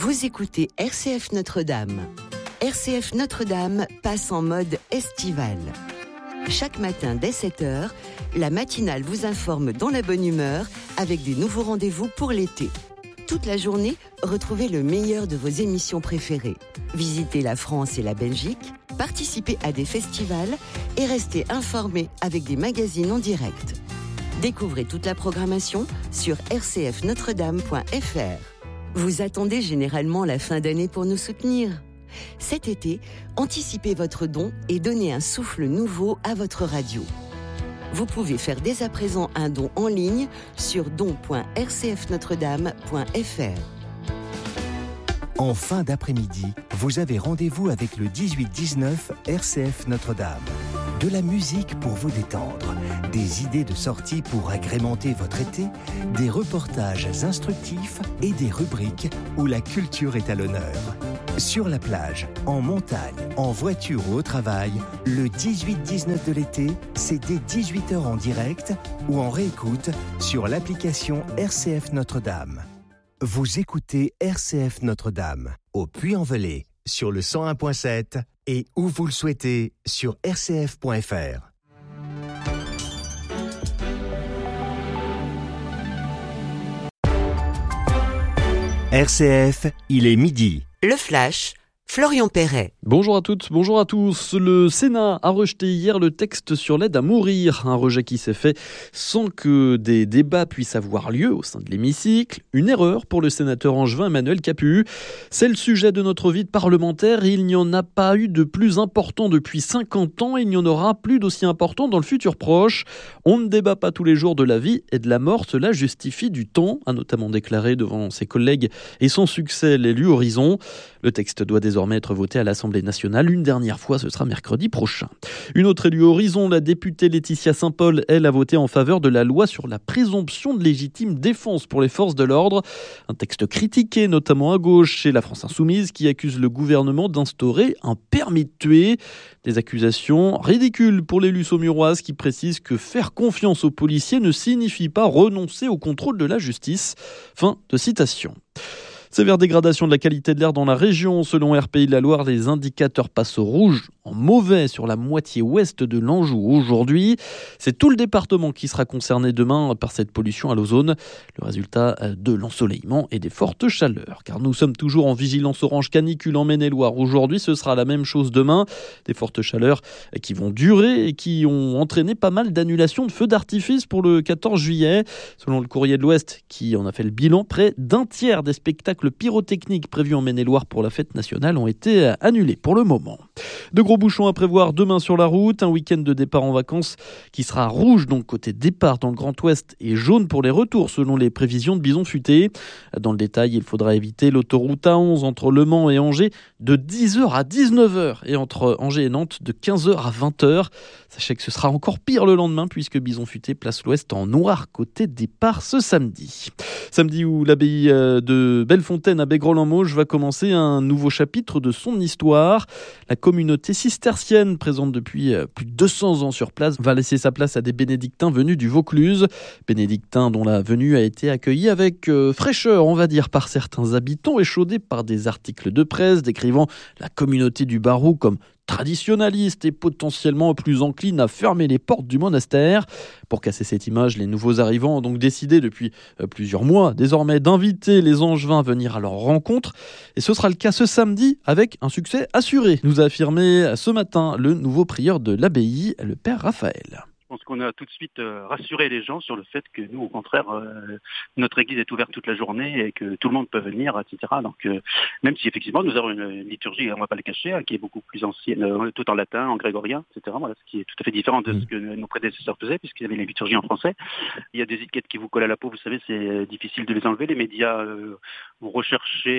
Vous écoutez RCF Notre-Dame. RCF Notre-Dame passe en mode estival. Chaque matin dès 7h, la matinale vous informe dans la bonne humeur avec des nouveaux rendez-vous pour l'été. Toute la journée, retrouvez le meilleur de vos émissions préférées. Visitez la France et la Belgique, participez à des festivals et restez informés avec des magazines en direct. Découvrez toute la programmation sur rcfnotredame.fr. Vous attendez généralement la fin d'année pour nous soutenir. Cet été, anticipez votre don et donnez un souffle nouveau à votre radio. Vous pouvez faire dès à présent un don en ligne sur don.rcfnotredame.fr. En fin d'après-midi, vous avez rendez-vous avec le 18-19 RCF Notre-Dame. De la musique pour vous détendre, des idées de sortie pour agrémenter votre été, des reportages instructifs et des rubriques où la culture est à l'honneur. Sur la plage, en montagne, en voiture ou au travail, le 18-19 de l'été, c'est dès 18h en direct ou en réécoute sur l'application RCF Notre-Dame. Vous écoutez RCF Notre-Dame, au Puy-en-Velay, sur le 101.7 et où vous le souhaitez, sur rcf.fr. RCF, il est midi. Le Flash, Florian Perret. Bonjour à toutes, bonjour à tous. Le Sénat a rejeté hier le texte sur l'aide à mourir. Un rejet qui s'est fait sans que des débats puissent avoir lieu au sein de l'hémicycle. Une erreur pour le sénateur angevin Emmanuel Capu. C'est le sujet de notre vie de parlementaire. Il n'y en a pas eu de plus important depuis 50 ans. Il n'y en aura plus d'aussi important dans le futur proche. On ne débat pas tous les jours de la vie et de la mort. Cela justifie du temps, a notamment déclaré devant ses collègues et sans succès l'élu Horizon. Le texte doit désormais être voté à l'Assemblée nationale. Une dernière fois, ce sera mercredi prochain. Une autre élue Horizon, la députée Laetitia Saint-Paul, elle a voté en faveur de la loi sur la présomption de légitime défense pour les forces de l'ordre. Un texte critiqué, notamment à gauche, chez la France Insoumise, qui accuse le gouvernement d'instaurer un permis de tuer. Des accusations ridicules pour l'élu saumuroise qui précise que faire confiance aux policiers ne signifie pas renoncer au contrôle de la justice. Fin de citation. Sévère dégradation de la qualité de l'air dans la région. Selon RPI de la Loire, les indicateurs passent au rouge en mauvais sur la moitié ouest de l'Anjou aujourd'hui. C'est tout le département qui sera concerné demain par cette pollution à l'ozone. Le résultat de l'ensoleillement et des fortes chaleurs. Car nous sommes toujours en vigilance orange canicule en Maine-et-Loire. Aujourd'hui, ce sera la même chose demain. Des fortes chaleurs qui vont durer et qui ont entraîné pas mal d'annulations de feux d'artifice pour le 14 juillet. Selon le Courrier de l'Ouest, qui en a fait le bilan, près d'un tiers des spectacles pyrotechniques prévus en Maine-et-Loire pour la fête nationale ont été annulés pour le moment. De gros bouchons à prévoir demain sur la route, un week-end de départ en vacances qui sera rouge donc côté départ dans le Grand Ouest et jaune pour les retours selon les prévisions de Bison Futé. Dans le détail, il faudra éviter l'autoroute A11 entre Le Mans et Angers de 10h à 19h et entre Angers et Nantes de 15h à 20h. Sachez que ce sera encore pire le lendemain puisque Bison Futé place l'Ouest en noir côté départ ce samedi. Samedi où l'abbaye de Bellefontaine à Bègrol-en-Mauges va commencer un nouveau chapitre de son histoire. La communauté cistercienne, présente depuis plus de 200 ans sur place, va laisser sa place à des bénédictins venus du Vaucluse. Bénédictins dont la venue a été accueillie avec fraîcheur, on va dire, par certains habitants, échaudés par des articles de presse décrivant la communauté du Barroux comme traditionnaliste et potentiellement plus encline à fermer les portes du monastère. Pour casser cette image, les nouveaux arrivants ont donc décidé depuis plusieurs mois désormais d'inviter les Angevins à venir à leur rencontre. Et ce sera le cas ce samedi avec un succès assuré, nous a affirmé ce matin le nouveau prieur de l'abbaye, le père Raphaël. Je pense qu'on a tout de suite rassuré les gens sur le fait que nous, au contraire, notre église est ouverte toute la journée et que tout le monde peut venir, etc. Donc, même si effectivement nous avons une liturgie, on ne va pas le cacher, qui est beaucoup plus ancienne, tout en latin, en grégorien, etc. Voilà, ce qui est tout à fait différent de ce que nos prédécesseurs faisaient, puisqu'ils avaient les liturgies en français. Il y a des étiquettes qui vous collent à la peau, vous savez, c'est difficile de les enlever. Les médias vont rechercher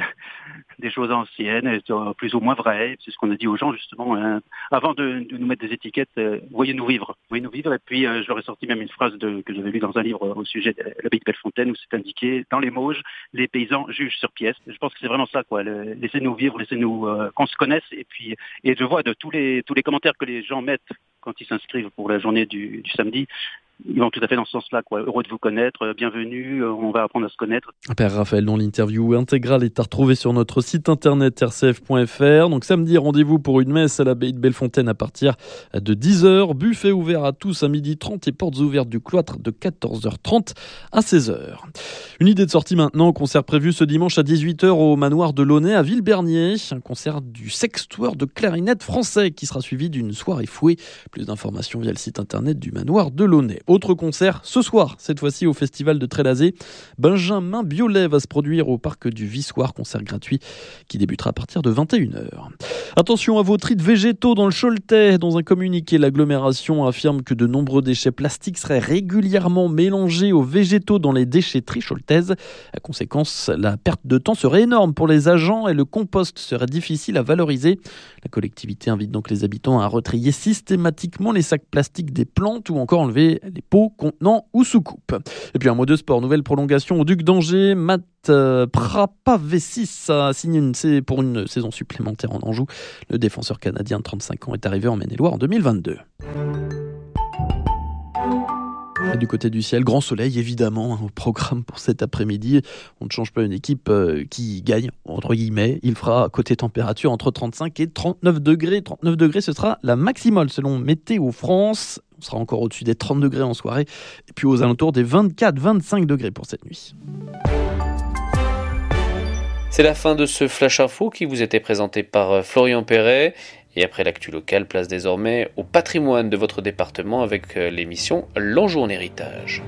des choses anciennes, plus ou moins vraies. C'est ce qu'on a dit aux gens, justement, avant de nous mettre des étiquettes, voyez-nous vivre. Nous vivre. Et puis, je leur ai sorti même une phrase que j'avais lue dans un livre au sujet de l'abbaye de Bellefontaine où c'est indiqué, dans les Mauges, les paysans jugent sur pièce. Je pense que c'est vraiment ça, quoi. Laissez-nous vivre, laissez-nous qu'on se connaisse. Et je vois de tous les commentaires que les gens mettent quand ils s'inscrivent pour la journée du samedi, ils vont tout à fait dans ce sens-là, quoi. Heureux de vous connaître, bienvenue, on va apprendre à se connaître. Père Raphaël, dont l'interview intégrale est à retrouver sur notre site internet rcf.fr. Donc samedi, rendez-vous pour une messe à l'abbaye de Bellefontaine à partir de 10h. Buffet ouvert à tous à 12h30 et portes ouvertes du cloître de 14h30 à 16h. Une idée de sortie maintenant, concert prévu ce dimanche à 18h au manoir de Launay à Villebernier. Un concert du sextuor de clarinette français qui sera suivi d'une soirée fouée. Plus d'informations via le site internet du manoir de Launay. Autre concert ce soir, cette fois-ci au festival de Trélazé. Benjamin Biolay va se produire au parc du Vissoir, concert gratuit qui débutera à partir de 21h. Attention à vos trites végétaux dans le Choletais. Dans un communiqué, l'agglomération affirme que de nombreux déchets plastiques seraient régulièrement mélangés aux végétaux dans les déchetteries choletaises. À conséquence, la perte de temps serait énorme pour les agents et le compost serait difficile à valoriser. La collectivité invite donc les habitants à retrier systématiquement les sacs plastiques des plantes ou encore enlever les pots, contenants ou soucoupes. Et puis un mot de sport, nouvelle prolongation au Duc d'Angers. Matt Prapavessis a signé pour une saison supplémentaire en Anjou. Le défenseur canadien de 35 ans est arrivé en Maine-et-Loire en 2022. Et du côté du ciel, grand soleil évidemment au programme pour cet après-midi. On ne change pas une équipe qui gagne, entre guillemets. Il fera côté température entre 35 et 39 degrés. 39 degrés, ce sera la maximale selon Météo France. On sera encore au-dessus des 30 degrés en soirée. Et puis aux alentours des 24-25 degrés pour cette nuit. C'est la fin de ce Flash Info qui vous était présenté par Florian Perret. Et après l'actu locale, place désormais au patrimoine de votre département avec l'émission L'Anjou en héritage.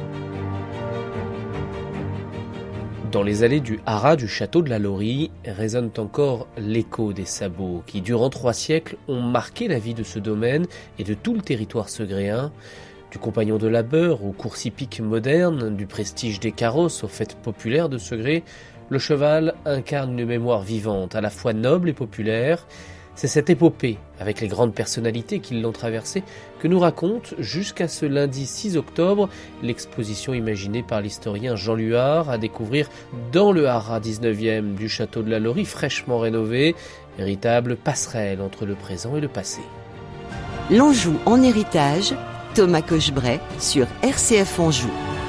Dans les allées du haras du château de la Laurie résonne encore l'écho des sabots qui, durant 3 siècles, ont marqué la vie de ce domaine et de tout le territoire segréen. Du compagnon de labeur aux courses hippiques modernes, du prestige des carrosses aux fêtes populaires de Segré, le cheval incarne une mémoire vivante, à la fois noble et populaire. C'est cette épopée, avec les grandes personnalités qui l'ont traversée, que nous raconte, jusqu'à ce lundi 6 octobre, l'exposition imaginée par l'historien Jean Luard à découvrir dans le haras 19e du château de la Laurie, fraîchement rénové, véritable passerelle entre le présent et le passé. L'Anjou en héritage, Thomas Cochebray sur RCF Anjou.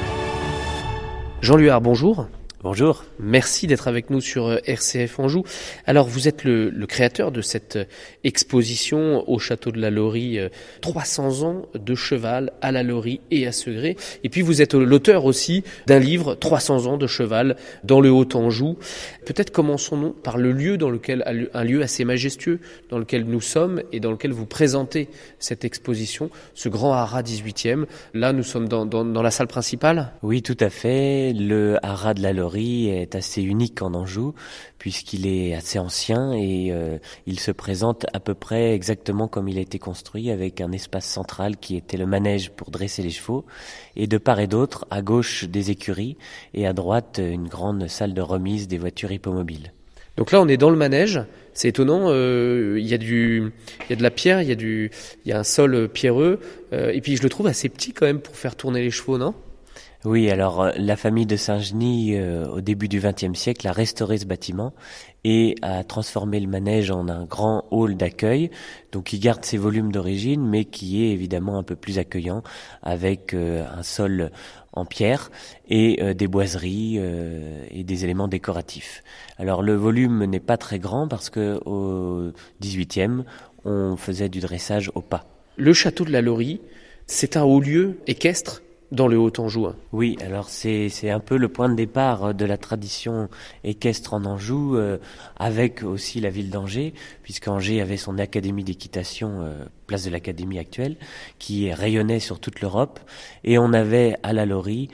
Jean Luard, bonjour. Bonjour. Merci d'être avec nous sur RCF Anjou. Alors, vous êtes le créateur de cette exposition au château de la Laurie, 300 ans de cheval à la Laurie et à Segré. Et puis, vous êtes l'auteur aussi d'un livre, 300 ans de cheval dans le Haut-Anjou. Peut-être commençons-nous par le lieu un lieu assez majestueux dans lequel nous sommes et dans lequel vous présentez cette exposition, ce grand haras 18e. Là, nous sommes dans la salle principale. Oui, tout à fait. Le haras de la Laurie est assez unique en Anjou puisqu'il est assez ancien et il se présente à peu près exactement comme il a été construit, avec un espace central qui était le manège pour dresser les chevaux et de part et d'autre, à gauche des écuries et à droite une grande salle de remise des voitures hippomobiles. Donc là, on est dans le manège. C'est étonnant. Il y a de la pierre, il y a un sol pierreux, et puis je le trouve assez petit quand même pour faire tourner les chevaux, non ? Oui, alors la famille de Saint-Genis, au début du XXe siècle, a restauré ce bâtiment et a transformé le manège en un grand hall d'accueil. Donc il garde ses volumes d'origine, mais qui est évidemment un peu plus accueillant, avec un sol en pierre et des boiseries et des éléments décoratifs. Alors le volume n'est pas très grand parce que au XVIIIe, on faisait du dressage au pas. Le château de la Laurie, c'est un haut lieu équestre dans le Haut-Anjou. Oui, alors c'est un peu le point de départ de la tradition équestre en Anjou, avec aussi la ville d'Angers, puisqu'Angers avait son académie d'équitation, place de l'académie actuelle, qui rayonnait sur toute l'Europe, et on avait à la Laurie,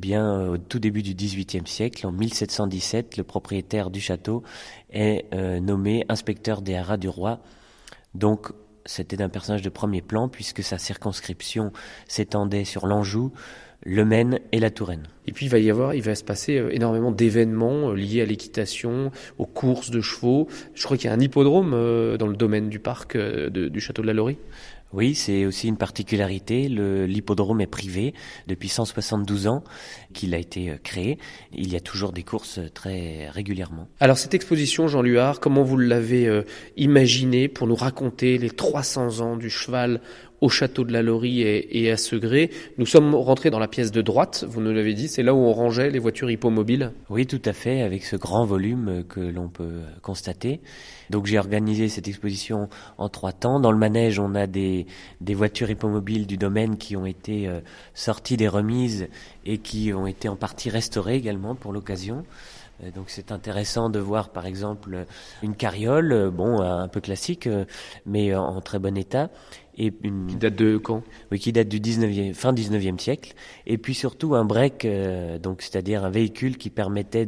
au tout début du XVIIIe siècle, en 1717, le propriétaire du château est nommé inspecteur des haras du roi. Donc c'était un personnage de premier plan puisque sa circonscription s'étendait sur l'Anjou, le Maine et la Touraine. Et puis il va se passer énormément d'événements liés à l'équitation, aux courses de chevaux. Je crois qu'il y a un hippodrome dans le domaine du parc du château de la Laurie. Oui, c'est aussi une particularité. L'hippodrome est privé depuis 172 ans qu'il a été créé. Il y a toujours des courses très régulièrement. Alors cette exposition, Jean Luard, comment vous l'avez imaginée pour nous raconter les 300 ans du cheval au château de la Laurie et à Segré. Nous sommes rentrés dans la pièce de droite, vous nous l'avez dit, c'est là où on rangeait les voitures hippomobiles. Oui, tout à fait, avec ce grand volume que l'on peut constater. Donc j'ai organisé cette exposition en 3 temps. Dans le manège, on a des voitures hippomobiles du domaine qui ont été sorties des remises et qui ont été en partie restaurées également pour l'occasion. Donc c'est intéressant de voir par exemple une carriole, un peu classique, mais en très bon état. Qui date de quand ? Oui, qui date du fin 19e siècle. Et puis surtout un break, c'est-à-dire un véhicule qui permettait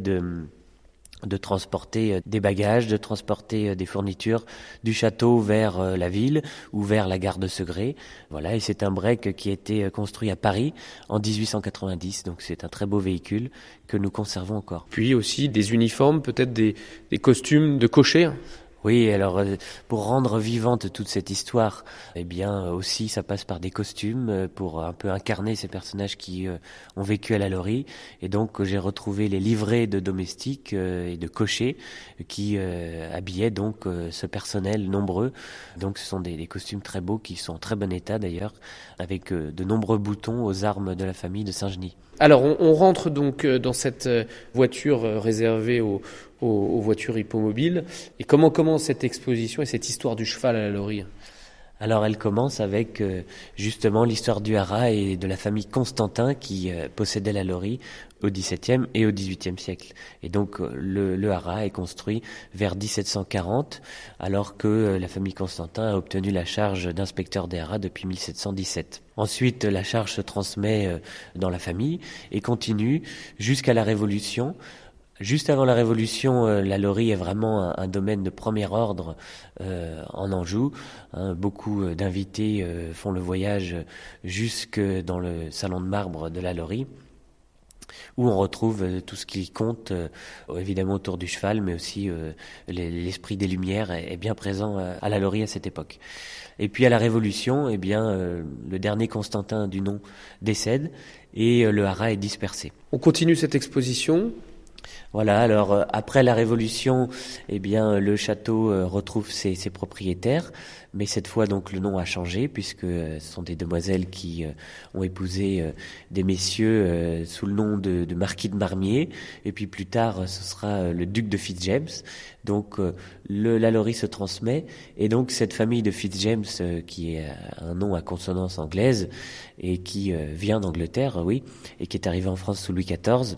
de transporter des bagages, de transporter des fournitures du château vers la ville ou vers la gare de Segré. Voilà, et c'est un break qui a été construit à Paris en 1890, donc c'est un très beau véhicule que nous conservons encore. Puis aussi des uniformes, peut-être des costumes de cocher. Oui, alors pour rendre vivante toute cette histoire, aussi ça passe par des costumes pour un peu incarner ces personnages qui ont vécu à la Laurie. Et donc j'ai retrouvé les livrets de domestiques et de cochers qui habillaient donc ce personnel nombreux. Donc ce sont des costumes très beaux qui sont en très bon état d'ailleurs, avec de nombreux boutons aux armes de la famille de Saint-Genis. Alors on rentre donc dans cette voiture réservée aux voitures hippomobiles. Et comment commence cette exposition et cette histoire du cheval à la Laurie ? Alors elle commence avec justement l'histoire du haras et de la famille Constantin qui possédait la Laurie au XVIIe et au XVIIIe siècle. Et donc le haras est construit vers 1740 alors que la famille Constantin a obtenu la charge d'inspecteur des haras depuis 1717. Ensuite la charge se transmet dans la famille et continue jusqu'à la Révolution. Juste avant la Révolution, la Laurie est vraiment un domaine de premier ordre en Anjou. Beaucoup d'invités font le voyage jusque dans le salon de marbre de la Laurie, où on retrouve tout ce qui compte, évidemment autour du cheval, mais aussi l'esprit des Lumières est bien présent à la Laurie à cette époque. Et puis à la Révolution, le dernier Constantin du nom décède et le haras est dispersé. On continue cette exposition. Voilà, alors après la Révolution, le château retrouve ses propriétaires, mais cette fois donc le nom a changé puisque ce sont des demoiselles qui ont épousé des messieurs sous le nom de marquis de Marmier, et puis plus tard ce sera le duc de Fitzjames. Donc la Laurie se transmet, et donc cette famille de Fitzjames qui est un nom à consonance anglaise et qui vient d'Angleterre, oui, et qui est arrivé en France sous Louis XIV,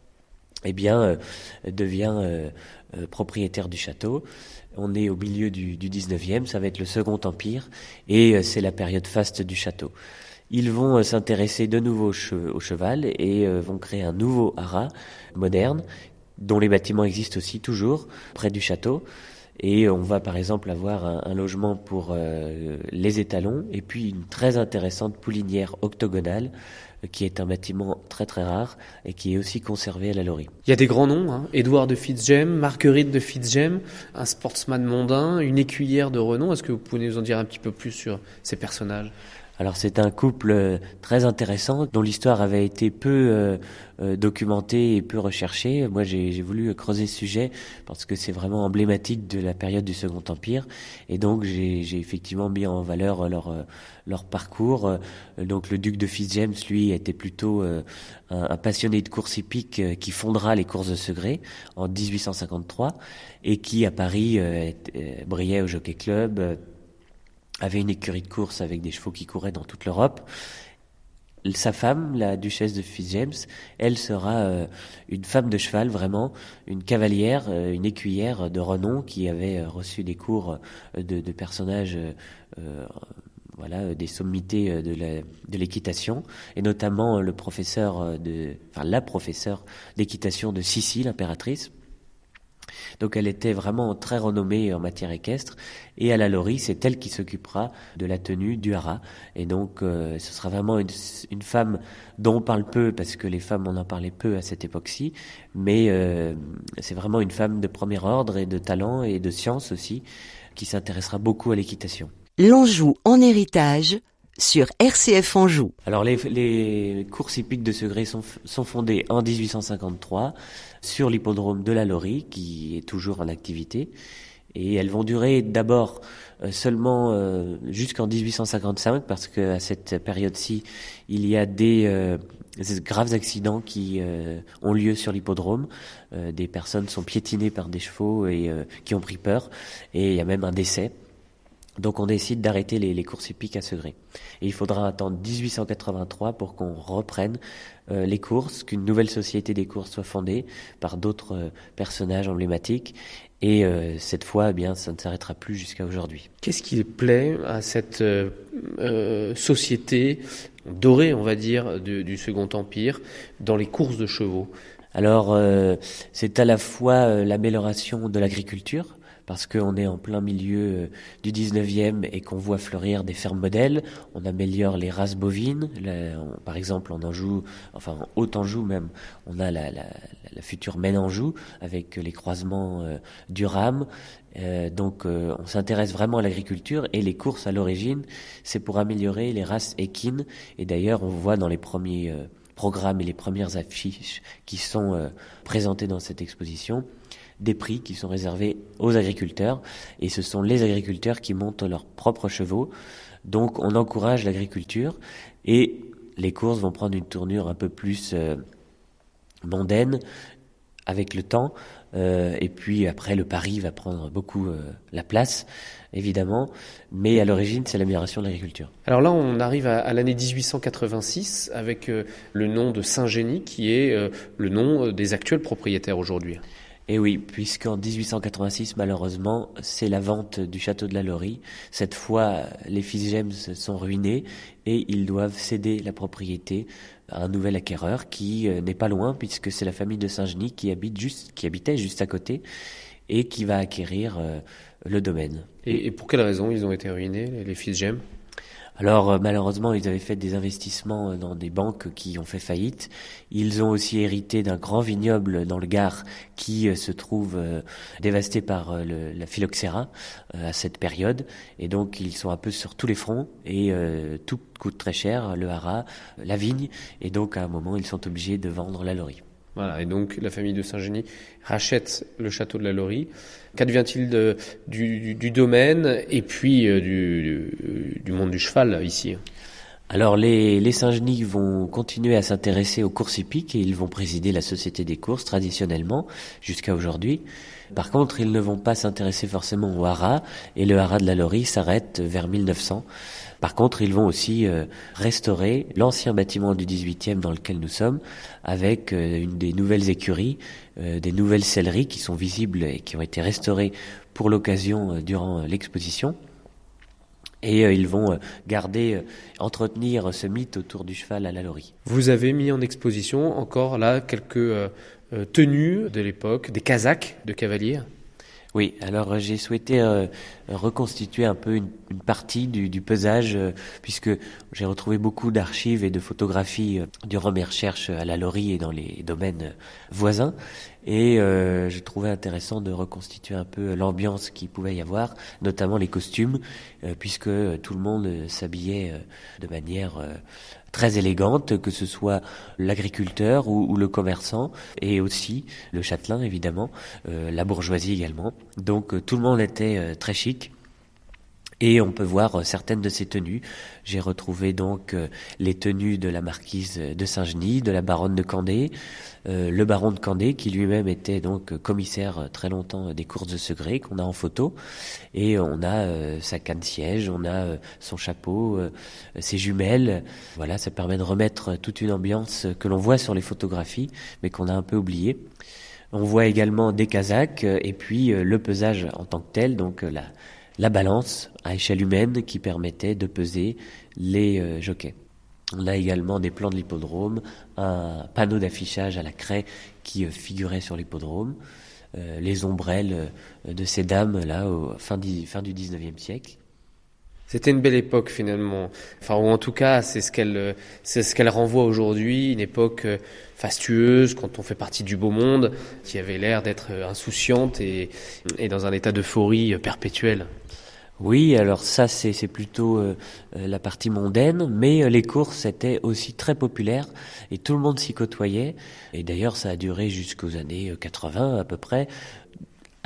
devient propriétaire du château. On est au milieu du 19e, ça va être le Second Empire, et c'est la période faste du château. Ils vont s'intéresser de nouveau au cheval et vont créer un nouveau haras moderne, dont les bâtiments existent aussi toujours près du château. Et on va par exemple avoir un logement pour les étalons, et puis une très intéressante poulinière octogonale, qui est un bâtiment très très rare et qui est aussi conservé à la Laurie. Il y a des grands noms, Édouard de Fitzjames, Marguerite de Fitzjames, un sportsman mondain, une écuyère de renom. Est-ce que vous pouvez nous en dire un petit peu plus sur ces personnages ? Alors c'est un couple très intéressant dont l'histoire avait été peu documentée et peu recherchée. Moi j'ai voulu creuser ce sujet parce que c'est vraiment emblématique de la période du Second Empire, et donc j'ai effectivement mis en valeur leur parcours. Donc le duc de Fitzjames, lui, était plutôt un passionné de course hippique qui fondera les courses de Segré en 1853 et qui à Paris brillait au Jockey Club, avait une écurie de course avec des chevaux qui couraient dans toute l'Europe. Sa femme, la duchesse de Fitzjames, elle sera une femme de cheval, vraiment, une cavalière, une écuyère de renom qui avait reçu des cours de personnages, des sommités de l'équitation, et notamment la professeure d'équitation de Sissi, l'impératrice. Donc elle était vraiment très renommée en matière équestre, et à la Laurie, c'est elle qui s'occupera de la tenue du haras. Et donc ce sera vraiment une femme dont on parle peu, parce que les femmes on en parlait peu à cette époque-ci, mais c'est vraiment une femme de premier ordre et de talent et de science aussi, qui s'intéressera beaucoup à l'équitation. L'Anjou en héritage sur RCF Anjou. Alors les courses hippiques de Segré sont fondées en 1853 sur l'hippodrome de la Laurie, qui est toujours en activité. Et elles vont durer d'abord seulement jusqu'en 1855, parce que à cette période-ci, il y a des graves accidents qui ont lieu sur l'hippodrome. Des personnes sont piétinées par des chevaux et qui ont pris peur, et il y a même un décès. Donc on décide d'arrêter les courses hippiques à Segré. Et il faudra attendre 1883 pour qu'on reprenne les courses, qu'une nouvelle société des courses soit fondée par d'autres personnages emblématiques. Et cette fois, eh bien, ça ne s'arrêtera plus jusqu'à aujourd'hui. Qu'est-ce qui plaît à cette société dorée, on va dire, du Second Empire, dans les courses de chevaux ? Alors, c'est à la fois l'amélioration de l'agriculture, parce qu'on est en plein milieu du 19e et qu'on voit fleurir des fermes modèles. On améliore les races bovines. Par exemple, en Anjou, enfin en Haute-Anjou même, on a la future Maine-Anjou avec les croisements du Rame. Donc on s'intéresse vraiment à l'agriculture, et les courses à l'origine, c'est pour améliorer les races équines. Et d'ailleurs, on voit dans les premiers programmes et les premières affiches qui sont présentées dans cette exposition, des prix qui sont réservés aux agriculteurs, et ce sont les agriculteurs qui montent leurs propres chevaux. Donc on encourage l'agriculture, et les courses vont prendre une tournure un peu plus mondaine avec le temps, et puis après le pari va prendre beaucoup la place, évidemment, mais à l'origine c'est l'amélioration de l'agriculture. Alors là on arrive à l'année 1886 avec le nom de Saint-Génie, qui est le nom des actuels propriétaires aujourd'hui. Et oui, puisqu'en 1886, malheureusement, c'est la vente du château de la Laurie. Cette fois, les Fitzjames sont ruinés et ils doivent céder la propriété à un nouvel acquéreur qui n'est pas loin, puisque c'est la famille de Saint-Genis qui habitait juste à côté et qui va acquérir le domaine. Et pour quelle raison ils ont été ruinés, les Fitzjames ? Alors malheureusement, ils avaient fait des investissements dans des banques qui ont fait faillite. Ils ont aussi hérité d'un grand vignoble dans le Gard qui se trouve dévasté par la phylloxéra à cette période. Et donc ils sont un peu sur tous les fronts, et tout coûte très cher, le haras, la vigne. Et donc à un moment, ils sont obligés de vendre la Laurie. Voilà, et donc la famille de Saint-Genis rachète le château de la Laurie. Qu'advient-il du domaine et puis du monde du cheval ici ? Alors les Saint-Genis vont continuer à s'intéresser aux courses hippiques, et ils vont présider la Société des courses traditionnellement jusqu'à aujourd'hui. Par contre, ils ne vont pas s'intéresser forcément au haras, et le haras de la Laurie s'arrête vers 1900. Par contre, ils vont aussi restaurer l'ancien bâtiment du 18e dans lequel nous sommes, avec une des nouvelles écuries, des nouvelles selleries qui sont visibles et qui ont été restaurées pour l'occasion durant l'exposition. Et ils vont entretenir ce mythe autour du cheval à la Laurie. Vous avez mis en exposition encore là quelques tenues de l'époque, des casaques de cavaliers. Oui, alors j'ai souhaité reconstituer un peu une partie du pesage, puisque j'ai retrouvé beaucoup d'archives et de photographies durant mes recherches à la Laurie et dans les domaines voisins. Et j'ai trouvé intéressant de reconstituer un peu l'ambiance qu'il pouvait y avoir, notamment les costumes, puisque tout le monde s'habillait de manière très élégante, que ce soit l'agriculteur ou le commerçant, et aussi le châtelain évidemment, la bourgeoisie également. Donc tout le monde était très chic. Et on peut voir certaines de ces tenues. J'ai retrouvé donc les tenues de la marquise de Saint-Genis, de la baronne de Candé, le baron de Candé qui lui-même était donc commissaire très longtemps des courses de Segré, qu'on a en photo. Et on a sa canne-siège, on a son chapeau, ses jumelles. Voilà, ça permet de remettre toute une ambiance que l'on voit sur les photographies, mais qu'on a un peu oubliée. On voit également des casaques et puis le pesage en tant que tel, donc la balance à échelle humaine qui permettait de peser les jockeys. On a également des plans de l'hippodrome, un panneau d'affichage à la craie qui figurait sur l'hippodrome, les ombrelles de ces dames là fin du 19e siècle. C'était une belle époque finalement, enfin ou en tout cas c'est ce qu'elle renvoie aujourd'hui, une époque fastueuse quand on fait partie du beau monde, qui avait l'air d'être insouciante et dans un état d'euphorie perpétuelle. Oui, alors ça c'est plutôt la partie mondaine, mais les courses étaient aussi très populaires et tout le monde s'y côtoyait. Et d'ailleurs ça a duré jusqu'aux années 80 à peu près,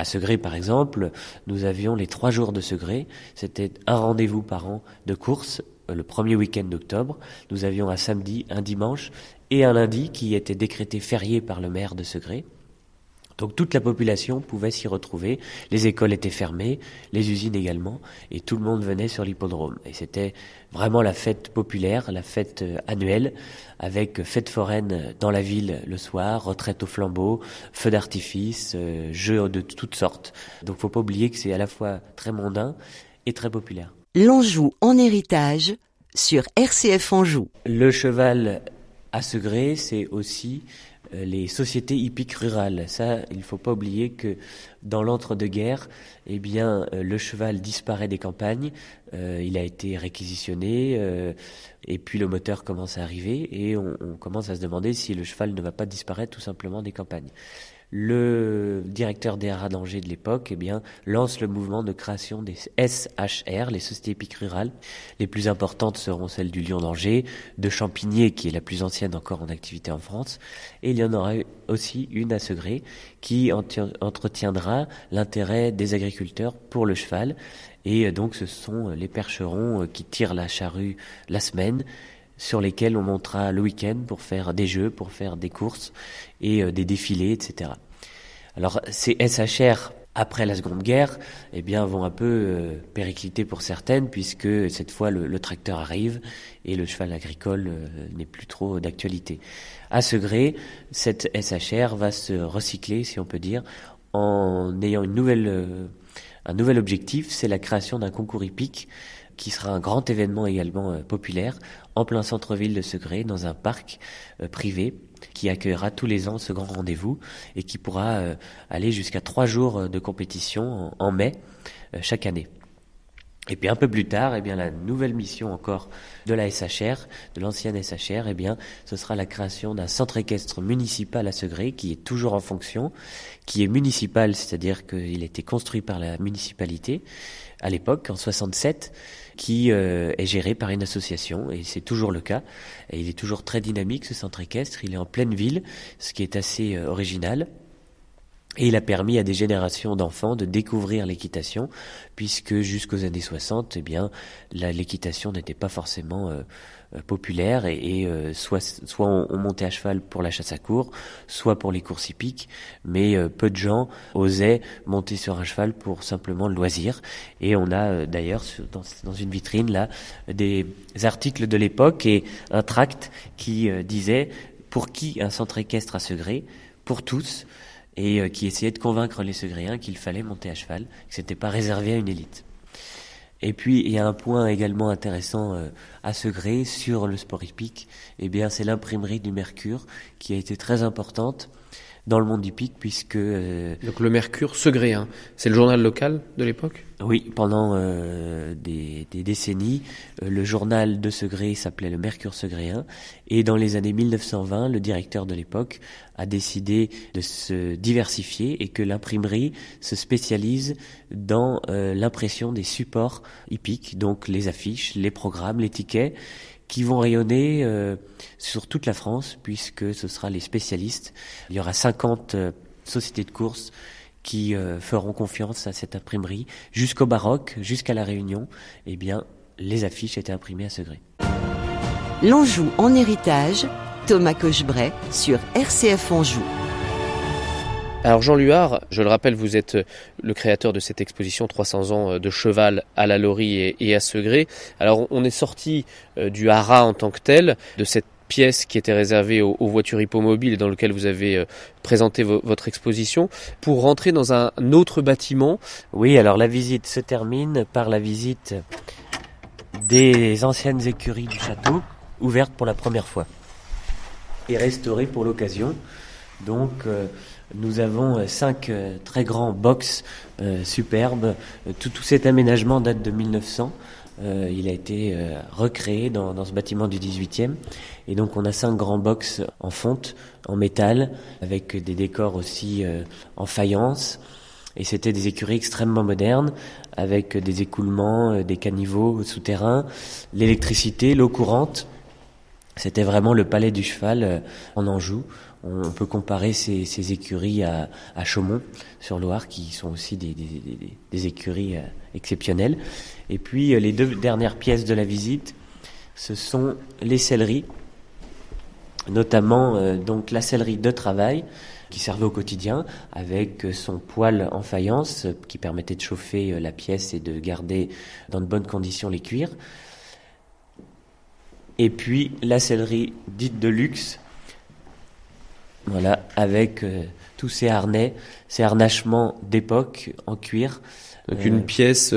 À Segré, par exemple, nous avions les 3 jours de Segré. C'était un rendez-vous par an de course, le premier week-end d'octobre. Nous avions un samedi, un dimanche et un lundi qui était décrété férié par le maire de Segré. Donc toute la population pouvait s'y retrouver, les écoles étaient fermées, les usines également, et tout le monde venait sur l'hippodrome. Et c'était vraiment la fête populaire, la fête annuelle, avec fête foraine dans la ville le soir, retraite au flambeau, feux d'artifice, jeux de toutes sortes. Donc faut pas oublier que c'est à la fois très mondain et très populaire. L'Anjou en héritage sur RCF Anjou. Le cheval à Segré, c'est aussi les sociétés hippiques rurales. Ça, il faut pas oublier que dans l'entre-deux-guerres, eh bien, le cheval disparaît des campagnes, il a été réquisitionné, et puis le moteur commence à arriver, et on commence à se demander si le cheval ne va pas disparaître tout simplement des campagnes. Le directeur des haras d'Angers de l'époque, eh bien, lance le mouvement de création des SHR, les sociétés hippiques rurales. Les plus importantes seront celles du Lion d'Angers, de Champigné, qui est la plus ancienne encore en activité en France, et il y en aura aussi une à Segré, qui entretiendra l'intérêt des agriculteurs pour le cheval. Et donc, ce sont les percherons qui tirent la charrue la semaine, sur lesquels on montera le week-end pour faire des jeux, pour faire des courses et des défilés, etc. Alors ces SHR, après la Seconde Guerre, eh bien, vont un peu péricliter pour certaines, puisque cette fois le tracteur arrive et le cheval agricole n'est plus trop d'actualité. À Segré, cette SHR va se recycler, si on peut dire, en ayant un nouvel objectif, c'est la création d'un concours hippique qui sera un grand événement également populaire en plein centre-ville de Segré, dans un parc privé qui accueillera tous les ans ce grand rendez-vous et qui pourra aller jusqu'à 3 jours de compétition en mai chaque année. Et puis un peu plus tard, eh bien, la nouvelle mission encore de la SHR, de l'ancienne SHR, eh bien, ce sera la création d'un centre équestre municipal à Segré qui est toujours en fonction, qui est municipal, c'est-à-dire qu'il a été construit par la municipalité à l'époque, en 67, qui est géré par une association, et c'est toujours le cas. Et il est toujours très dynamique, ce centre équestre. Il est en pleine ville, ce qui est assez original. Et il a permis à des générations d'enfants de découvrir l'équitation, puisque jusqu'aux années 60, eh bien, l'équitation n'était pas forcément populaire, et soit on montait à cheval pour la chasse à courre, soit pour les courses hippiques, mais peu de gens osaient monter sur un cheval pour simplement le loisir. Et on a d'ailleurs dans une vitrine là des articles de l'époque et un tract qui disait « Pour qui un centre équestre à Segré ? Pour tous ». Et qui essayait de convaincre les Segréens qu'il fallait monter à cheval, que c'était pas réservé à une élite. Et puis il y a un point également intéressant à Segré sur le sport hippique, eh bien c'est l'imprimerie du Mercure qui a été très importante dans le monde hippique, puisque donc le Mercure Segréen, c'est le journal local de l'époque ? Oui, pendant des décennies, le journal de Segré s'appelait le Mercure Segréen, et dans les années 1920, le directeur de l'époque a décidé de se diversifier et que l'imprimerie se spécialise dans l'impression des supports hippiques, donc les affiches, les programmes, les tickets, qui vont rayonner sur toute la France, puisque ce sera les spécialistes. Il y aura 50 sociétés de courses qui feront confiance à cette imprimerie. Jusqu'au baroque, jusqu'à la Réunion, eh bien, les affiches étaient imprimées à Segré. L'Anjou en héritage, Thomas Cochebray sur RCF Anjou. Alors Jean Luard, je le rappelle, vous êtes le créateur de cette exposition 300 ans de cheval à la Laurie et à Segré. Alors on est sorti du haras en tant que tel, de cette pièce qui était réservée aux voitures hippomobiles et dans lequel vous avez présenté votre exposition, pour rentrer dans un autre bâtiment. Oui, alors la visite se termine par la visite des anciennes écuries du château, ouvertes pour la première fois et restaurées pour l'occasion. Donc nous avons 5 très grands box superbes. Tout cet aménagement date de 1900. Il a été recréé dans ce bâtiment du 18e. Et donc on a 5 grands box en fonte, en métal, avec des décors aussi en faïence. Et c'était des écuries extrêmement modernes, avec des écoulements, des caniveaux souterrains, l'électricité, l'eau courante. C'était vraiment le palais du cheval en Anjou. On peut comparer ces écuries à Chaumont sur Loire, qui sont aussi des écuries exceptionnelles. Et puis les 2 dernières pièces de la visite, ce sont les selleries, notamment donc la sellerie de travail qui servait au quotidien avec son poêle en faïence qui permettait de chauffer la pièce et de garder dans de bonnes conditions les cuirs. Et puis la sellerie dite de luxe, voilà, avec tous ces harnais, ces harnachements d'époque en cuir. Donc une pièce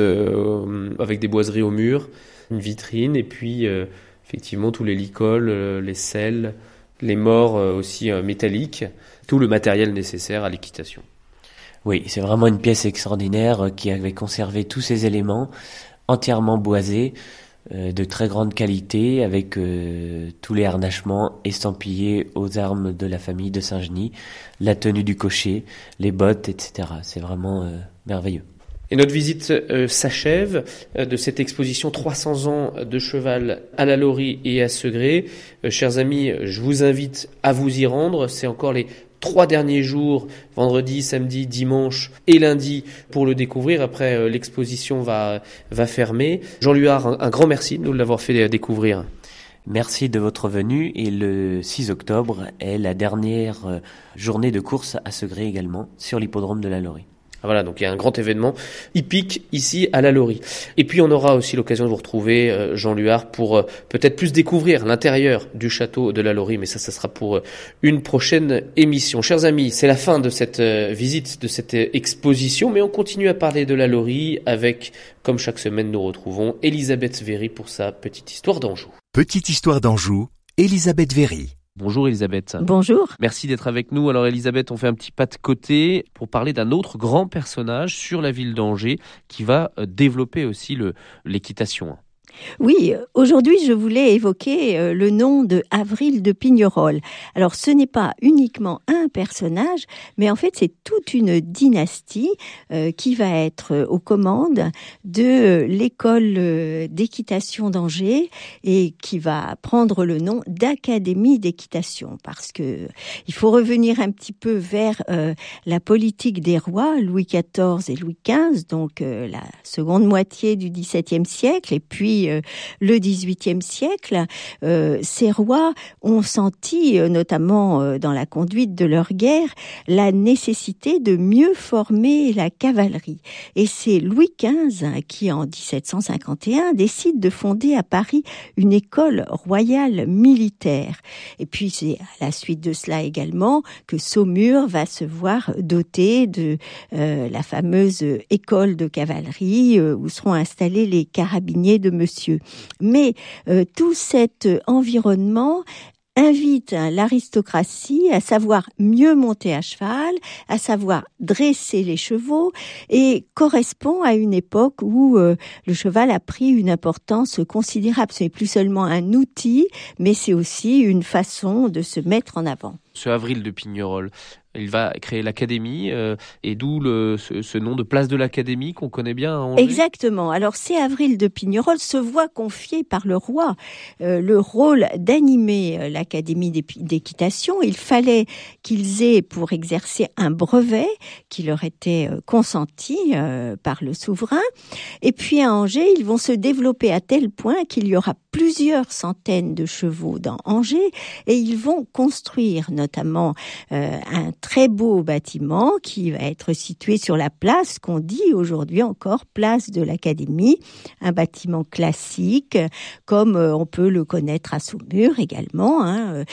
avec des boiseries au mur, une vitrine, et puis effectivement tous les licoles, les selles, les mors aussi métalliques, tout le matériel nécessaire à l'équitation. Oui, c'est vraiment une pièce extraordinaire qui avait conservé tous ces éléments entièrement boisés, de très grande qualité, avec tous les harnachements estampillés aux armes de la famille de Saint-Genis, la tenue du cocher, les bottes, etc. C'est vraiment merveilleux. Et notre visite s'achève de cette exposition 300 ans de cheval à la Laurie et à Segré. Chers amis, je vous invite à vous y rendre. C'est encore les 3 derniers jours, vendredi, samedi, dimanche et lundi, pour le découvrir. Après, l'exposition va fermer. Jean Luard, un grand merci de nous l'avoir fait découvrir. Merci de votre venue, et le 6 octobre est la dernière journée de course à Segré également, sur l'hippodrome de la Laurie. Voilà, donc il y a un grand événement hippique ici à la Laurie. Et puis on aura aussi l'occasion de vous retrouver, Jean Luard, pour peut-être plus découvrir l'intérieur du château de la Laurie, mais ça sera pour une prochaine émission. Chers amis, c'est la fin de cette visite, de cette exposition, mais on continue à parler de la Laurie avec, comme chaque semaine, nous retrouvons Elisabeth Véry pour sa petite histoire d'Anjou. Petite histoire d'Anjou, Elisabeth Véry. Bonjour Elisabeth. Bonjour. Merci d'être avec nous. Alors Elisabeth, on fait un petit pas de côté pour parler d'un autre grand personnage sur la ville d'Angers qui va développer aussi l'équitation. Oui, aujourd'hui, je voulais évoquer le nom de Avril de Pignerol. Alors, ce n'est pas uniquement un personnage, mais en fait, c'est toute une dynastie qui va être aux commandes de l'école d'équitation d'Angers et qui va prendre le nom d'Académie d'équitation, parce que il faut revenir un petit peu vers la politique des rois, Louis XIV et Louis XV, donc la seconde moitié du XVIIe siècle, et puis le XVIIIe siècle. Ces rois ont senti, notamment dans la conduite de leur guerre, la nécessité de mieux former la cavalerie. Et c'est Louis XV qui, en 1751, décide de fonder à Paris une école royale militaire. Et puis c'est à la suite de cela également que Saumur va se voir doté de la fameuse école de cavalerie où seront installés les carabiniers de Monsieur. Mais tout cet environnement invite l'aristocratie à savoir mieux monter à cheval, à savoir dresser les chevaux, et correspond à une époque où le cheval a pris une importance considérable. Ce n'est plus seulement un outil, mais c'est aussi une façon de se mettre en avant. Ce Avril de Pignerol, il va créer l'académie, et d'où ce nom de place de l'académie qu'on connaît bien à Angers. Exactement. Alors, c'est Avril de Pignerol se voit confier par le roi le rôle d'animer l'académie d'équitation. Il fallait qu'ils aient pour exercer un brevet qui leur était consenti par le souverain. Et puis à Angers, ils vont se développer à tel point qu'il y aura plusieurs centaines de chevaux dans Angers, et ils vont construire notamment un très beau bâtiment qui va être situé sur la place qu'on dit aujourd'hui encore place de l'Académie, un bâtiment classique comme on peut le connaître à Saumur également,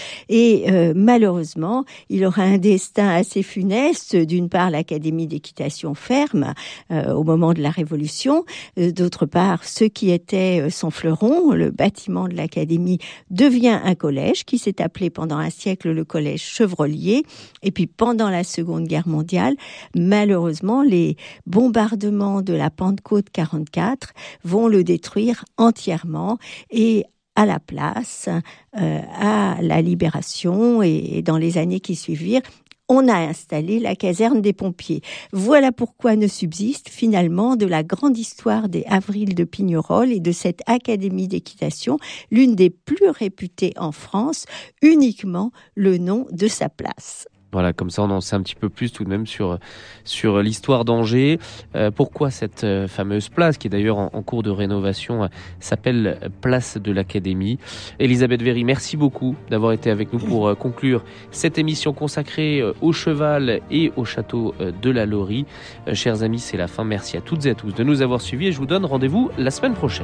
et malheureusement il aura un destin assez funeste. D'une part, l'Académie d'équitation ferme au moment de la Révolution, d'autre part ce qui était son fleuron, le bâtiment de l'Académie, devient un collège qui s'est appelé pendant un siècle le collège Chevrolier. Et puis pendant la Seconde Guerre mondiale, malheureusement, les bombardements de la Pentecôte 44 vont le détruire entièrement, et à la place, à la Libération et dans les années qui suivirent, on a installé la caserne des pompiers. Voilà pourquoi ne subsiste finalement de la grande histoire des Avrils de Pignerol et de cette académie d'équitation, l'une des plus réputées en France, uniquement le nom de sa place. Voilà, comme ça on en sait un petit peu plus tout de même sur l'histoire d'Angers. Pourquoi cette fameuse place, qui est d'ailleurs en cours de rénovation, s'appelle Place de l'Académie. Elisabeth Véry, merci beaucoup d'avoir été avec nous pour conclure cette émission consacrée au cheval et au château de la Laurie. Chers amis, c'est la fin. Merci à toutes et à tous de nous avoir suivis et je vous donne rendez-vous la semaine prochaine.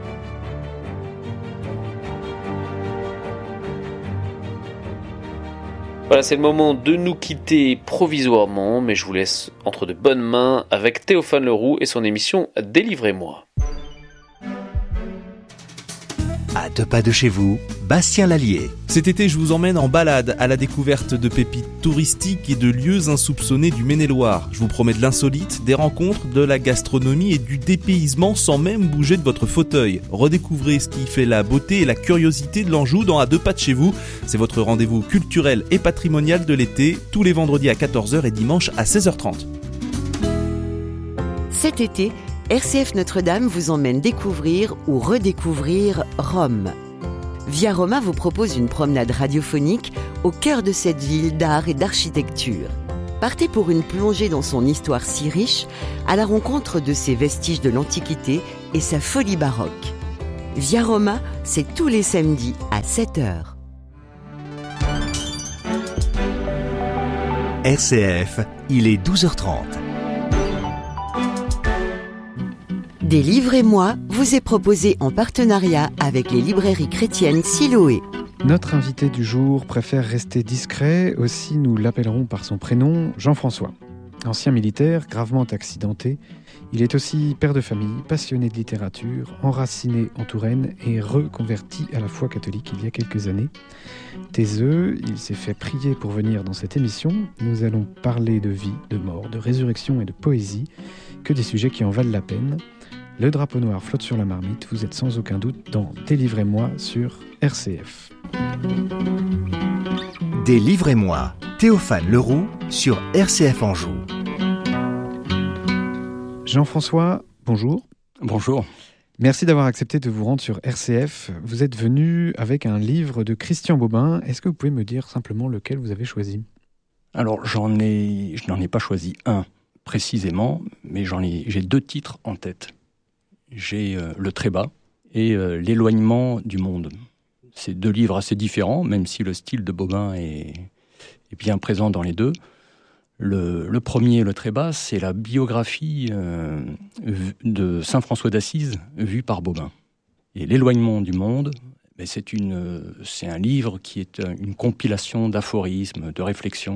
Voilà, c'est le moment de nous quitter provisoirement, mais je vous laisse entre de bonnes mains avec Théophane Leroux et son émission Délivrez-moi. À 2 pas de chez vous, Bastien Lallier. Cet été, je vous emmène en balade à la découverte de pépites touristiques et de lieux insoupçonnés du Maine-et-Loire. Je vous promets de l'insolite, des rencontres, de la gastronomie et du dépaysement sans même bouger de votre fauteuil. Redécouvrez ce qui fait la beauté et la curiosité de l'Anjou dans À 2 pas de chez vous. C'est votre rendez-vous culturel et patrimonial de l'été, tous les vendredis à 14h et dimanche à 16h30. Cet été, RCF Notre-Dame vous emmène découvrir ou redécouvrir Rome. Via Roma vous propose une promenade radiophonique au cœur de cette ville d'art et d'architecture. Partez pour une plongée dans son histoire si riche, à la rencontre de ses vestiges de l'Antiquité et sa folie baroque. Via Roma, c'est tous les samedis à 7h. RCF, il est 12h30. Délivrez-moi vous est proposé en partenariat avec les librairies chrétiennes Siloé. Notre invité du jour préfère rester discret, aussi nous l'appellerons par son prénom, Jean-François. Ancien militaire, gravement accidenté, il est aussi père de famille, passionné de littérature, enraciné en Touraine et reconverti à la foi catholique il y a quelques années. Taiseux, il s'est fait prier pour venir dans cette émission. Nous allons parler de vie, de mort, de résurrection et de poésie, que des sujets qui en valent la peine. Le drapeau noir flotte sur la marmite, vous êtes sans aucun doute dans Délivrez-moi sur RCF. Délivrez-moi, Théophane Leroux sur RCF Anjou. Jean-François, bonjour. Bonjour. Merci d'avoir accepté de vous rendre sur RCF. Vous êtes venu avec un livre de Christian Bobin. Est-ce que vous pouvez me dire simplement lequel vous avez choisi ? Alors, je n'en ai pas choisi un précisément, mais j'ai 2 titres en tête. J'ai Le Trébat et L'éloignement du monde. C'est 2 livres assez différents, même si le style de Bobin est bien présent dans les 2. Le premier, Le Trébat, c'est la biographie de saint François d'Assise vue par Bobin. Et L'éloignement du monde, c'est un livre qui est une compilation d'aphorismes, de réflexions,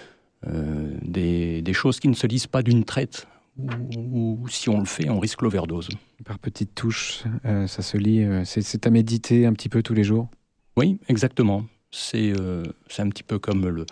des choses qui ne se lisent pas d'une traite, ou si on le fait, on risque l'overdose. Par petites touches, ça se lit, c'est à méditer un petit peu tous les jours ? Oui, exactement. C'est un petit peu comme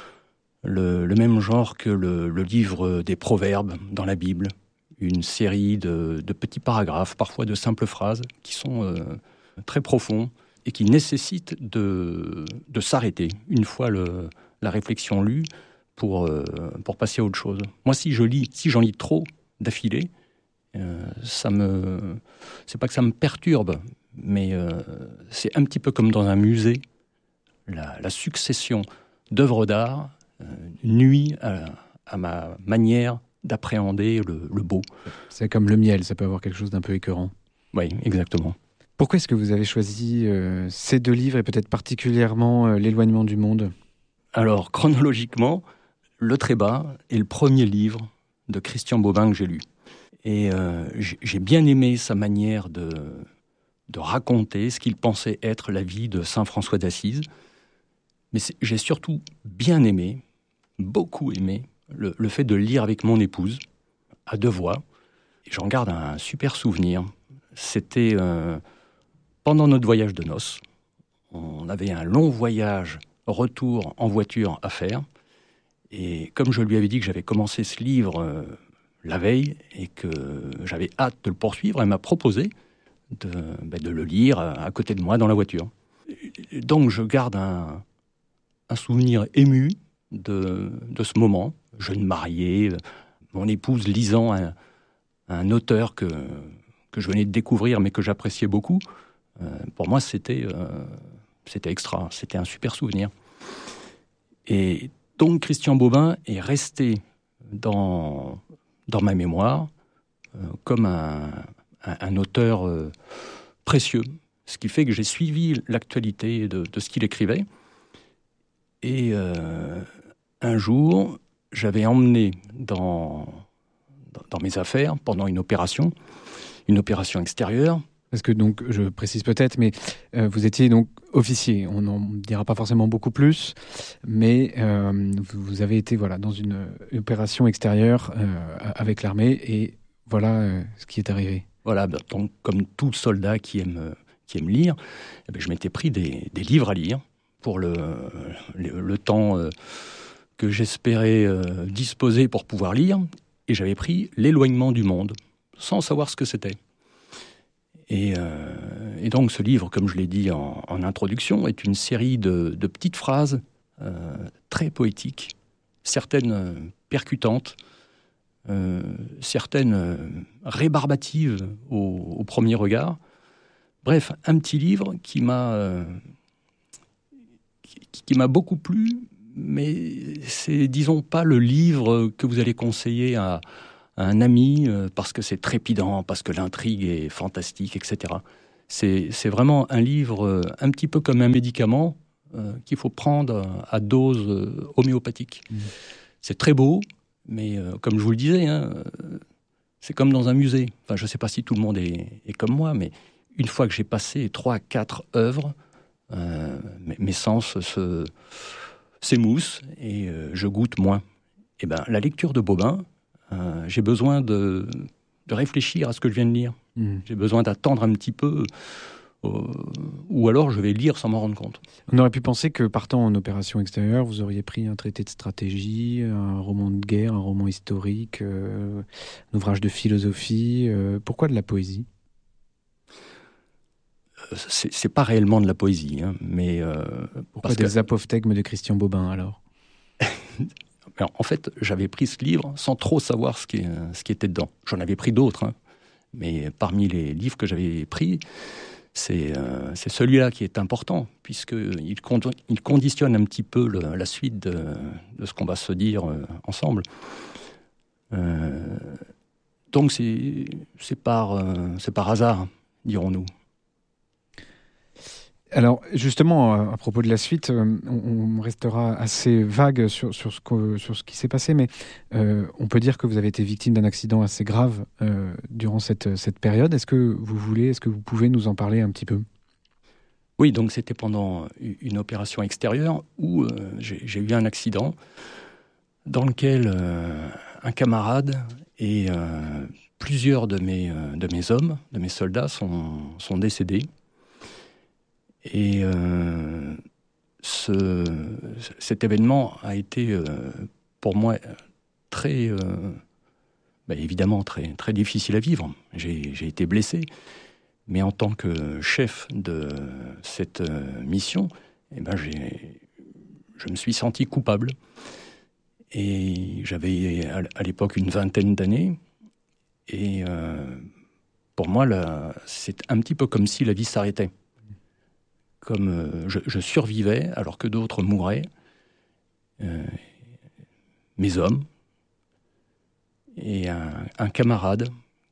le même genre que le livre des proverbes dans la Bible. Une série de petits paragraphes, parfois de simples phrases, qui sont très profonds et qui nécessitent de s'arrêter une fois la réflexion lue, pour passer à autre chose. Moi, si j'en lis trop d'affilée, c'est pas que ça me perturbe, mais c'est un petit peu comme dans un musée. La succession d'œuvres d'art nuit à ma manière d'appréhender le beau. C'est comme le miel, ça peut avoir quelque chose d'un peu écœurant. Oui, exactement. Pourquoi est-ce que vous avez choisi ces 2 livres et peut-être particulièrement L'éloignement du monde ? Alors, chronologiquement, Le Trébat est le premier livre de Christian Bobin que j'ai lu. Et j'ai bien aimé sa manière de raconter ce qu'il pensait être la vie de saint François d'Assise. Mais j'ai surtout bien aimé, beaucoup aimé, le fait de le lire avec mon épouse, à 2 voix. Et j'en garde un super souvenir. C'était pendant notre voyage de noces. On avait un long voyage retour en voiture à faire. Et comme je lui avais dit que j'avais commencé ce livre la veille et que j'avais hâte de le poursuivre, elle m'a proposé de le lire à côté de moi dans la voiture. Donc je garde un souvenir ému de ce moment. Jeune marié, mon épouse lisant un auteur que je venais de découvrir mais que j'appréciais beaucoup. Pour moi, c'était extra, c'était un super souvenir. Et donc Christian Bobin est resté dans ma mémoire comme un auteur précieux, ce qui fait que j'ai suivi l'actualité de ce qu'il écrivait. Et un jour, j'avais emmené dans mes affaires, pendant une opération extérieure. Parce que, donc, je précise peut-être, mais vous étiez donc officier. On n'en dira pas forcément beaucoup plus, mais vous avez été dans une opération extérieure avec l'armée, et voilà ce qui est arrivé. Voilà, donc, comme tout soldat qui aime lire, je m'étais pris des livres à lire pour le temps que j'espérais disposer pour pouvoir lire, et j'avais pris L'éloignement du monde, sans savoir ce que c'était. Et donc ce livre, comme je l'ai dit en introduction, est une série de petites phrases très poétiques, certaines percutantes, certaines rébarbatives au premier regard. Bref, un petit livre qui m'a beaucoup plu, mais c'est, disons, pas le livre que vous allez conseiller à un ami parce que c'est trépidant, parce que l'intrigue est fantastique, etc. C'est vraiment un livre un petit peu comme un médicament qu'il faut prendre à dose homéopathique. C'est très beau, mais comme je vous le disais, c'est comme dans un musée. Enfin, je ne sais pas si tout le monde est comme moi, mais une fois que j'ai passé 3-4 œuvres, mes sens s'émoussent et je goûte moins. Et la lecture de Bobin, j'ai besoin de réfléchir à ce que je viens de lire. J'ai besoin d'attendre un petit peu, ou alors je vais lire sans m'en rendre compte. On aurait pu penser que, partant en opération extérieure, vous auriez pris un traité de stratégie, un roman de guerre, un roman historique, un ouvrage de philosophie. Pourquoi de la poésie ? C'est pas réellement de la poésie, mais... Pourquoi des apophthegmes de Christian Bobin, alors ? En fait, j'avais pris ce livre sans trop savoir ce qui était dedans. J'en avais pris d'autres, mais parmi les livres que j'avais pris, c'est celui-là qui est important, puisqu'il conditionne un petit peu la suite de ce qu'on va se dire ensemble. Donc c'est par hasard, dirons-nous. Alors, justement, à propos de la suite, on restera assez vague sur ce qui s'est passé, mais on peut dire que vous avez été victime d'un accident assez grave durant cette période. Est-ce que vous pouvez nous en parler un petit peu ? Oui, donc c'était pendant une opération extérieure où j'ai eu un accident dans lequel un camarade et plusieurs de mes hommes, de mes soldats, sont décédés. Et cet événement a été pour moi très, évidemment très, très difficile à vivre. J'ai été blessé, mais en tant que chef de cette mission, je me suis senti coupable. Et j'avais à l'époque une vingtaine d'années, et pour moi, c'est un petit peu comme si la vie s'arrêtait. Comme je survivais alors que d'autres mouraient, mes hommes, et un camarade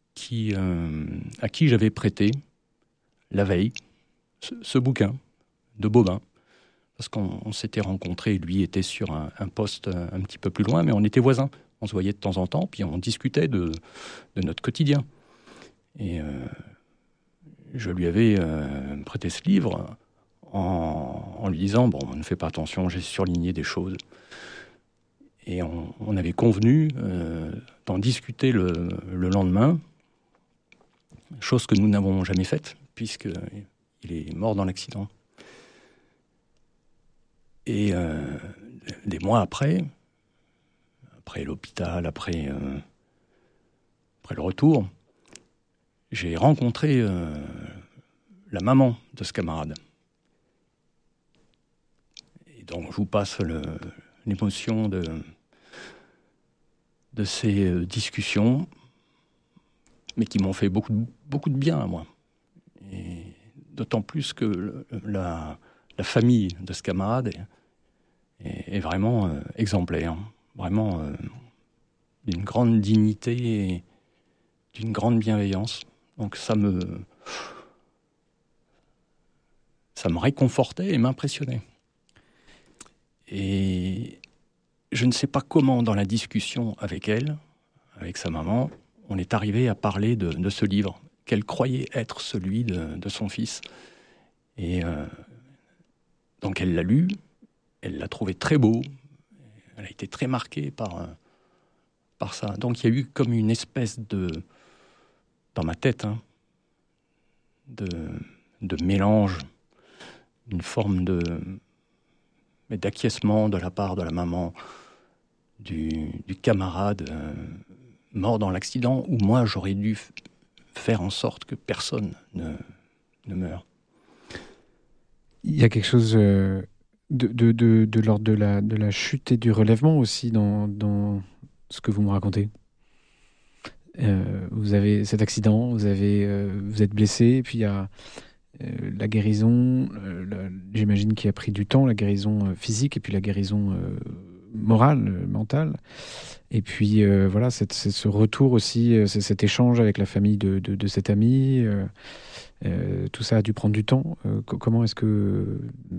à qui j'avais prêté la veille ce bouquin de Bobin, parce qu'on s'était rencontrés, lui était sur un poste un petit peu plus loin, mais on était voisins, on se voyait de temps en temps, puis on discutait de notre quotidien. Et je lui avais prêté ce livre en lui disant, ne fais pas attention, j'ai surligné des choses. Et on avait convenu d'en discuter le lendemain, chose que nous n'avons jamais faite, puisqu'il est mort dans l'accident. Et des mois après l'hôpital, après le retour, j'ai rencontré la maman de ce camarade. Et donc je vous passe l'émotion de ces discussions, mais qui m'ont fait beaucoup de bien à moi. Et d'autant plus que la famille de ce camarade est vraiment exemplaire, vraiment d'une grande dignité et d'une grande bienveillance. Donc ça me réconfortait et m'impressionnait. Et je ne sais pas comment, dans la discussion avec elle, avec sa maman, on est arrivé à parler de ce livre, qu'elle croyait être celui de son fils. Et donc elle l'a lu, elle l'a trouvé très beau, elle a été très marquée par ça. Donc il y a eu comme une espèce dans ma tête, de mélange, une forme d'acquiescement de la part de la maman, du camarade mort dans l'accident, où moi j'aurais dû faire en sorte que personne ne meure. Il y a quelque chose de l'ordre de la chute et du relèvement aussi dans ce que vous me racontez. Vous avez cet accident, vous êtes blessé, et puis il y a la guérison, j'imagine qui a pris du temps, la guérison physique et puis la guérison morale, mentale. Et puis voilà, c'est ce retour aussi, c'est cet échange avec la famille de cet ami. Tout ça a dû prendre du temps. Comment est-ce que